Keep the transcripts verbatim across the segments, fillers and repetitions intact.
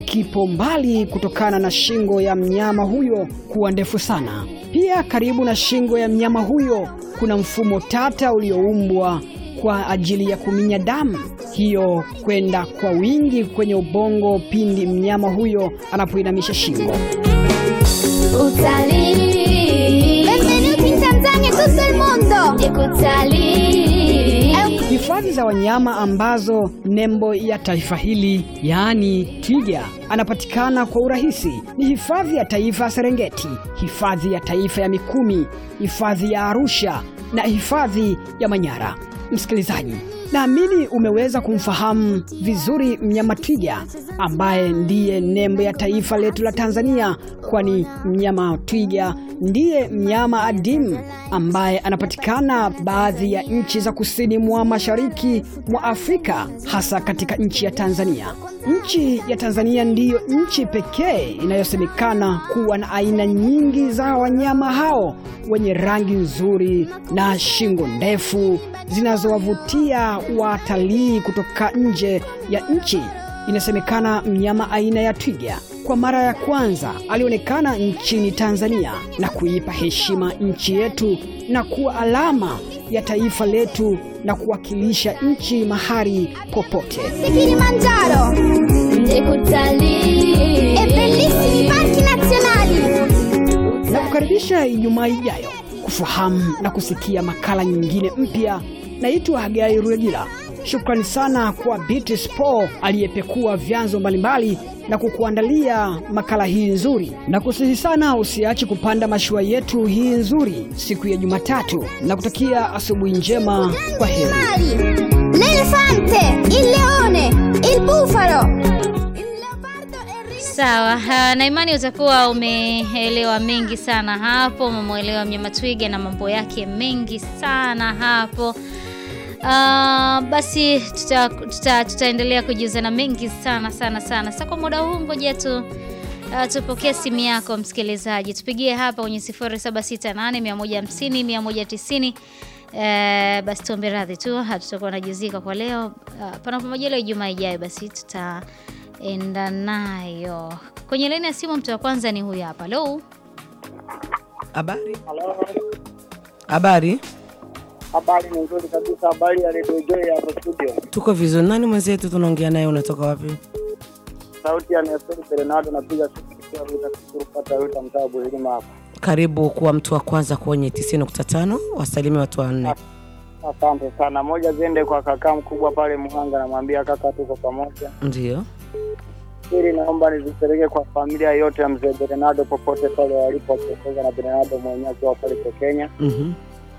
kipo mbali kutokana na shingo ya mnyama huyo kuwa ndefu sana. Pia karibu na shingo ya mnyama huyo kuna mfumo tata ulioumbwa kwa ajili ya kuminya damu hiyo kwenda kwa wingi kwenye ubongo pindi mnyama huyo anapoinamisha shingo. Utalii. Benvenuti in Tanzania, tutto il mondo. Utalii. Hifadhi za wanyama ambazo nembo ya taifa hili, yaani twiga, anapatikana kwa urahisi ni hifadhi ya taifa ya Serengeti, hifadhi ya taifa ya Mikumi, hifadhi ya Arusha na hifadhi ya Manyara. Msikilizaji, naamini umeweza kumfahamu vizuri mnyama twiga ambaye ndiye nembo ya taifa letu la Tanzania, kwani mnyama twiga ndiye mnyama adimu ambaye anapatikana baadhi ya nchi za kusini mwa mashariki mwa Afrika, hasa katika nchi ya Tanzania. Nchi ya Tanzania ndiyo nchi pekee inayosemekana kuwa na aina nyingi za wanyama hao wenye rangi nzuri na shingo ndefu zinazowavutia watalii kutoka nje ya nchi. Inasemekana mnyama aina ya twiga kwa mara ya kwanza alionekana nchini Tanzania na kuipa heshima nchi yetu na kuwa alama ya taifa letu na kuwakilisha nchi mahali popote. Kilimanjaro. Utalii. E bellissimi parchi nazionali. Na kukaribisha Ijumaa ijayo kufahamu na kusikia makala nyingine mpya. Naitwa Hagai Ruegila. Shukrani sana kwa Beatrice Paul aliyepekua vyanzo mbalimbali na kukuandalia makala hii nzuri. Na kusihi sana usiache kupanda mashua yetu hii nzuri siku ya Jumatatu, na kutakia asubuhi njema. Kwa heri. L'elefante, il leone, il bufalo. Sawa, na imani utakuwa umeelewa mengi sana hapo, umeelewa mnyama twiga na mambo yake mengi sana hapo. Uh, basi tuta, tuta, tutaendelea kujuzana mengi sana sana sana. Sasa kwa muda huu ngoja tu uh, tupokee simu yako msikilizaji. Tupigie hapa kwenye sifuri saba sita nane moja hamsini mia moja tisini. Uh, basi tuombe radhi tu, hatutakuwa najuzika kwa leo. Uh, panapo majaliwa Ijumaa ijayo basi tutaenda nayo. Kwenye laini ya simu mtu wa kwanza ni huyu hapa. Hello. Habari. Habari. Habari ni nzuri kabisa. Habari ya Radio Joy hapa studio. Tuko vizuri. Nani mwenzetu tunaongea naye, unatoka wapi? Sauti ya Nestor Bernardo, napiga simu kutoka kupata ruta mtaa Buhilima hapa. Karibu kuwa mtu wa kwanza kwenye tisini nukta tano. Wasalimie watu wanne. Asante sana. Moja ziende kwa kaka mkubwa pale Muhanga, namwambia kaka tuko pamoja. Ndio. Pili naomba nizipeleke kwa familia yote ya mzee Bernardo popote pale walipo, kutoka na Bernardo mwenyewe kwa pale Kenya. Mhm.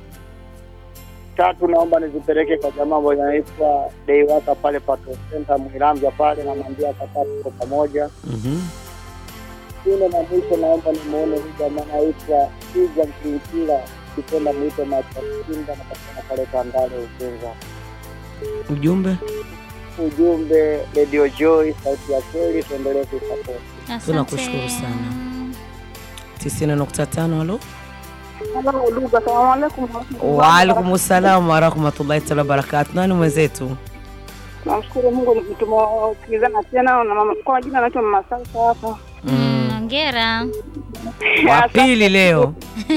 Tatu naomba nizipeleke kwa jamaa mmoja anaitwa Deiwaka pale Pato Center Muhiramja pale, na mwambia kaka tuko pamoja. Mhm. Nne na mwisho naomba nimuone huyu jamaa anaitwa Tija Mkipila, kitenda mwito Machakinda na kasema pale Tandale Uzenza. Ujumbe? Ujumbe Radio Joy, sauti ya kweli, tuendelee kusupport. Tunakushukuru sana. tisini nukta tano. Halo. Assalamu alaykum. Wa alaykum salaam wa rahmatullahi wa barakatuh. Nani mwenzetu? Namshukuru Mungu tumesikilizana tena na mama kwa jina anaitwa Mama Salsa hapa. Mm, hongera. Wa pili leo.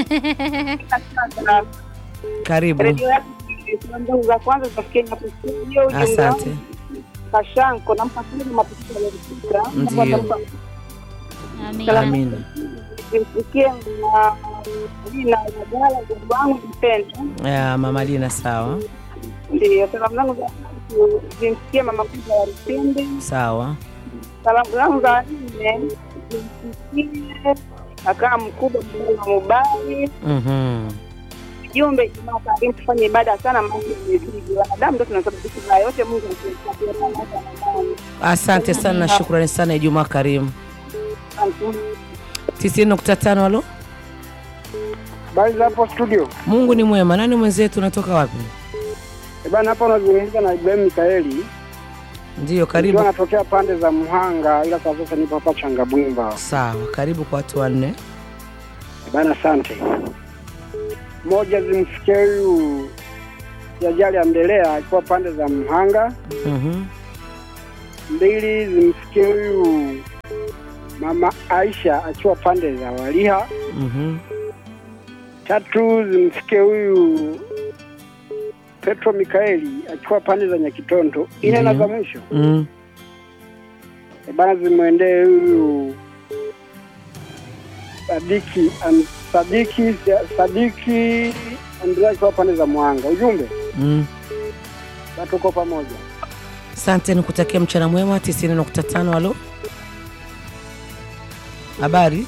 Karibu. Ndio za kwanza tufikie hapo studio. Asante. Kashanko nampa kile mapishi ya leo. Ndio. Amina. Amina. Nimsikie na Lina Magala kwa wangu mpendwa. Ya Mama Lina, sawa. Ndio, salamu zangu nimsikie mama kubwa ya Rupinde. Sawa. Salamu zangu za nne nimsikie kaka mkubwa wa Mubali. Mhm. Jumbe Ijumaa karimu tufanye ibada sana, Mungu ni wanadamu ndio tunasababisha yote, Mungu anatupatia. Asante sana, shukrani sana, Ijumaa karimu. tisini nukta tano. Halo. Bali hapo studio. Mungu ni mwema. Nani mwenzetu, unatoka wapi? Eh bana, hapa nazungumza na Ibrahim Mikaeli. Ndio, karibu. Ndio, natokea pande za Muhanga ila kwa sasa nipo hapa Changabwimba. Sawa, karibu kwa watu wanne. Eh bana, asante. Moja zimsikie huyu Jajali Ambelea alikuwa pande za Muhanga. Mhm. Mbili zimsikie huyu mama Aisha akiwa pande za Waliha. Mhm. Tatu zimfikie huyu Petro Mikaeli akiwa pande za Nyakitondo. Ine na za mwisho. Mm. E bana, zimwendee huyu Sadiki an, Sadiki Sadiki Andrea akiwa pande za Mwanga. Ujumbe Mm. tuko pamoja. Asante, nikutakia mchana mwema. tisini nukta tano. Halo, habari?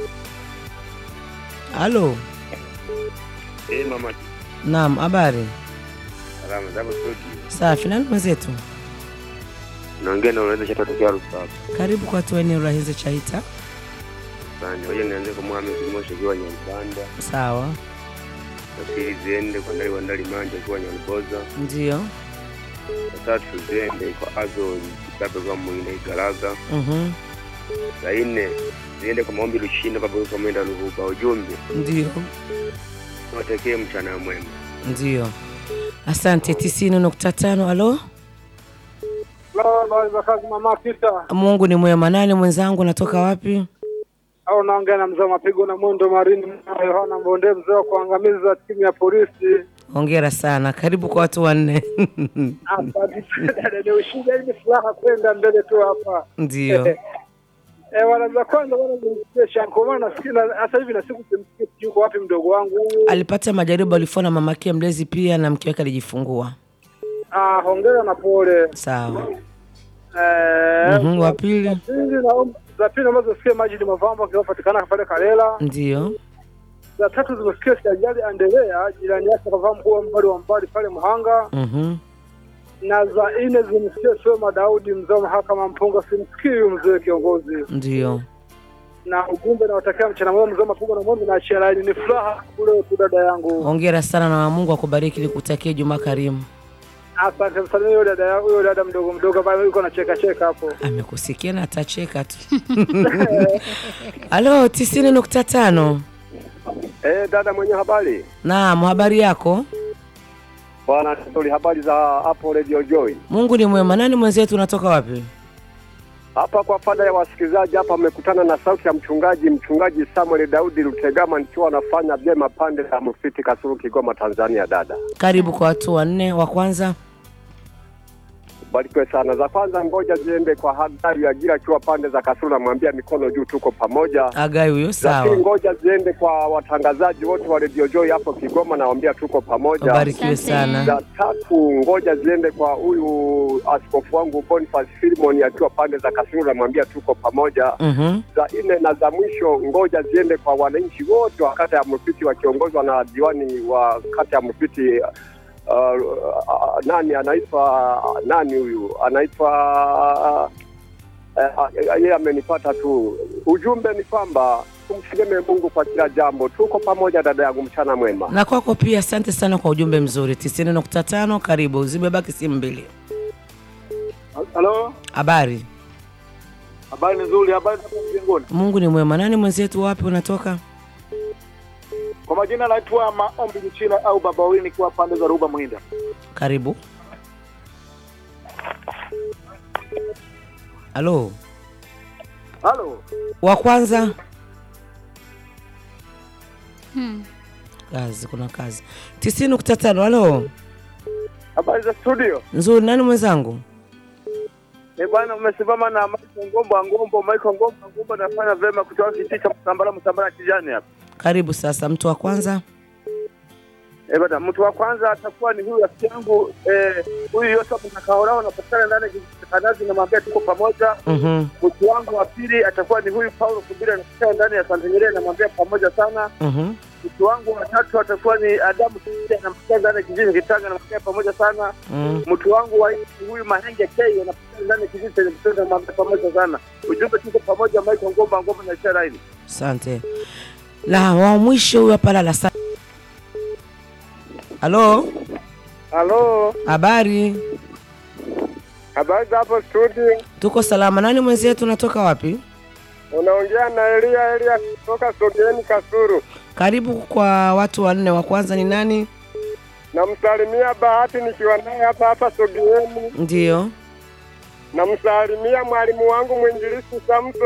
Halo. Eh, mama. Naam, habari? Salama, zako studio. Safi, nani mwenzetu? Naongea na unaweza chata tokea Rusafa. Karibu kwa watu wenye urahize chaita. Bana, wewe nianze kwa Mohamed Moshe kwa Nyampanda. Sawa. Pili ziende kwa Ndali Wandali Manja kwa Nyalboza. Ndio. Tatu ziende kwa Azo Kibabe kwa Mwinda Igaraga. Mhm. Za nne ziende kwa Maombi Lushinda baba kwa Mwenda Luhuba. Ujumbe. Ndio. Tuwatekee mchana mwema. Ndio. Asante. tisini nukta tano. Halo. Hello, kazi mama Pita. Mungu ni mwema. Nani mwenzangu, natoka wapi? Au naongea na mzee Mapigo na Mwendo Marini na Yohana Mbonde, mzee wa kuangamiza timu ya polisi. Hongera sana. Karibu kwa watu wanne. Asante dada, ni ushindi ni furaha kwenda mbele tu hapa. Ndio. Eh, wana za kwanza wana nimsikia kwa maana nasikia sasa hivi na siku simsikia yuko wapi mdogo wangu. Alipata majaribu, alifona mamake mlezi pia na mke wake alijifungua. Ah, hongera na pole. Sawa. Eh, Mhm, wa pili. Za pili ambazo sikia maji ni mavambo akiwapatikana pale Kalela. Ndio. Za tatu zimesikia Sajali Andelea jirani yake kavaa mkuu mbali wa mbali pale Muhanga. Mhm. Na za nne zimesikia Soma Daudi mzee mahakama Mpunga, simsikii mzee kiongozi. Ndio. Na ujumbe na watakia mchana mwema mzee Mapunga na Mungu na achia laini, ni furaha kule tu dada yangu. Hongera sana na Mungu akubariki, nikutakie Juma karimu. Asante, msalimie yule dada yangu, yule dada mdogo mdogo ambaye yuko na cheka cheka hapo. Amekusikia na atacheka tu. Halo, tisini nukta tano. Eh, dada mwenye habari. Naam, habari yako? Bwana, tuli habari za hapo Radio Joy. Mungu ni mwema. Nani mwenzetu, unatoka wapi? Hapa kwa fada ya wasikilizaji hapa amekutana na sauti ya mchungaji mchungaji Samuel Daudi Lutegama, nikiwa anafanya vyema pande za Mufiti Kasulu, Kigoma, Tanzania. Dada, karibu kwa watu wanne. Wa kwanza, barikiwe sana. Za kwanza ngoja ziende kwa Hadari ya Gira akiwa pande za Kasulu, namwambia mikono juu, tuko pamoja. Agai huyo, sawa. Lakini ngoja ziende kwa watangazaji wote wa Radio Joy hapo Kigoma, nawaambia tuko pamoja. Barikiwe sana. Za tatu ngoja ziende kwa huyu askofu wangu Boniface Filimon akiwa pande za Kasulu, namwambia tuko pamoja. Mhm. Za nne na za mwisho ngoja ziende kwa wananchi wote wa kata ya Mufiti wakiongozwa na diwani wa kata ya Mufiti. Uh, uh, nani anaitwa nani huyu anaitwa uh, uh, yeye amenipata tu. Ujumbe ni kwamba tumtegemee Mungu kwa kila jambo. Tuko pamoja dada yangu, mchana mwema. Na kwako pia, asante sana kwa ujumbe mzuri. tisini nukta tano, karibu. Zimebaki simu mbili. Halo, habari? habari nzuri, habari za mbinguni. Mungu ni mwema. Nani mwenzetu, wapi unatoka? Kwa majina naitwa Maombi Mchina au Baba Wini kwa pande za Ruba Muhinda. Karibu. Halo. Halo. Wa kwanza. Hmm. Kazi, kuna kazi. tisini nukta tano. Halo. Habari za studio. Nzuri. Nani mwenzangu? Eh bwana, umesimama na Michael Ngombo Ngombo Michael Ngombo Ngombo, nafanya vema kutoka kijiji cha Msambara Msambara kijani hapa. Karibu sasa, mtu wa kwanza. Eh bwana, mtu wa kwanza atakuwa ni huyu rafiki yangu eh huyu Yosef na Kaorao na patikana ndani ya kijiji cha Kanazi, na mwambia tuko pamoja. Mhm. Mtu wangu wa pili atakuwa ni huyu Paulo Kubira na patikana ndani ya Santenyere, na mwambia pamoja sana. Mhm. Mtu wangu wa tatu atakuwa ni Adamu Kubira na patikana ndani ya kijiji Kitanga, na mwambia pamoja sana. Mm. Mtu wangu wa huyu Mahenge K na patikana ndani ya kijiji cha Kitanga, na mwambia pamoja sana. Ujumbe tuko pamoja, Michael Ngomba Ngomba na ishara hili. Asante. La wa mwisho huyu hapa la sa. Halo. Halo. Habari? Habari hapo studio. Tuko salama. Nani mwenzetu, unatoka wapi? Unaongea na Elia Elia kutoka Sogeni Kasuru. Karibu kwa watu wanne. Wa kwanza ni nani? Namsalimia Bahati nikiwa naye hapa hapa Sogeni. Ndio. Namsalimia mwalimu wangu mwinjilisti Samson.